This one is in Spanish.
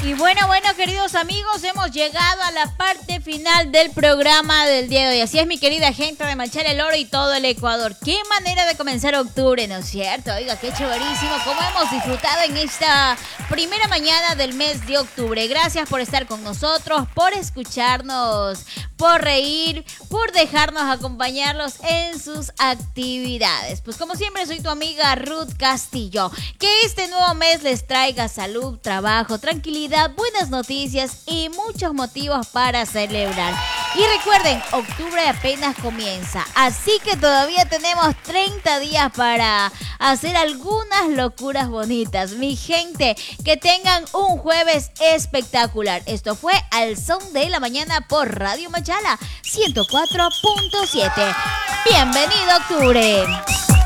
Y bueno, queridos amigos, hemos llegado a la parte final del programa del día de hoy. Así es, mi querida gente de Machala, El Oro y todo el Ecuador. Qué manera de comenzar octubre, ¿no es cierto? Oiga, qué chéverísimo, cómo hemos disfrutado en esta primera mañana del mes de octubre. Gracias por estar con nosotros, por escucharnos, por reír, por dejarnos acompañarlos en sus actividades. Pues como siempre, soy tu amiga Ruth Castillo. Que este nuevo mes les traiga salud, trabajo, tranquilidad, buenas noticias y muchos motivos para celebrar. Y recuerden, octubre apenas comienza, así que todavía tenemos 30 días para hacer algunas locuras bonitas. Mi gente, que tengan un jueves espectacular. Esto fue Al Son de la Mañana por Radio Machala 104.7. Bienvenido octubre.